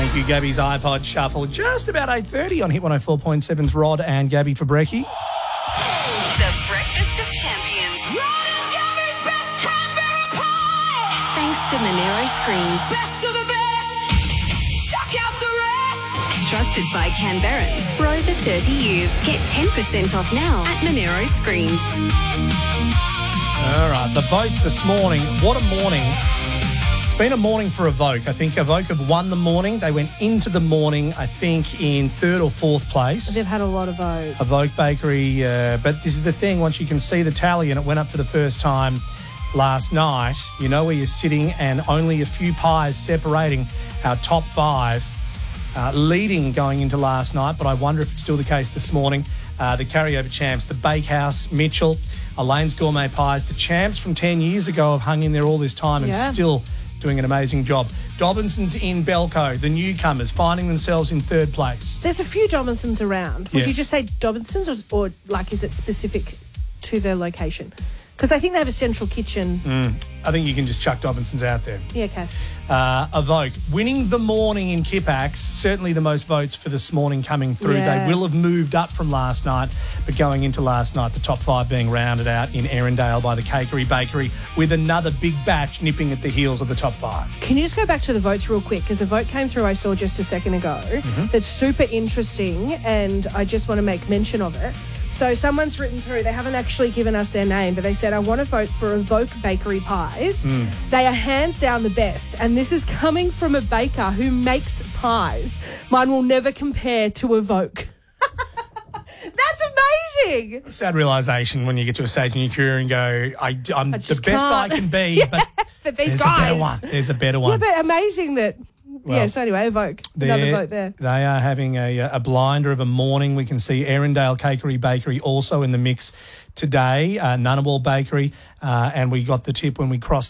Thank you, Gabby's iPod Shuffle. Just about 8:30 on Hit 104.7's Rod and Gabby for Brekkie. The Breakfast of Champions. Rod and Gabby's best Canberra pie. Thanks to Monero Screens. Best of the best. Suck out the rest. Trusted by Canberrans for over 30 years. Get 10% off now at Monero Screens. All right, the votes this morning. What a morning. It's been a morning for Evoke. I think Evoke have won the morning. They went into the morning, I think, in third or fourth place. They've had a lot of votes. Evoke Bakery. But this is the thing, once you can see the tally and it went up for the first time last night, you know where you're sitting and only a few pies separating our top five, leading going into last night. But I wonder if it's still the case this morning. The carryover champs, the Bakehouse, Mitchell, Elaine's Gourmet Pies, the champs from 10 years ago have hung in there all this time and still doing an amazing job. Dobinson's in Belco, the newcomers, finding themselves in third place. There's a few Dobinsons around. Would you Yes. just say Dobinsons or like is it specific to their location? Because I think they have a central kitchen. I think you can just chuck Dobinson's out there. Yeah, okay. Evoke, winning the morning in Kipax, certainly the most votes for this morning coming through. Yeah. They will have moved up from last night, but going into last night, the top five being rounded out in Erindale by the Cakery Bakery with another big batch nipping at the heels of the top five. Can you just go back to the votes real quick? Because a vote came through I saw just a second ago that's super interesting and I just want to make mention of it. So someone's written through, they haven't actually given us their name, but they said, I want to vote for Evoke Bakery Pies. They are hands down the best. And this is coming from a baker who makes pies. Mine will never compare to Evoke. That's amazing. Sad realisation when you get to a stage in your career and go, I'm the just best I can't. can be, but But these there's guys. a better one. There's a better one. Yeah, but amazing that. Well, so anyway, Evoke. Another vote there. They are having a blinder of a morning. We can see Erindale Cakery Bakery also in the mix today, Ngunnawal Bakery, and we got the tip when we crossed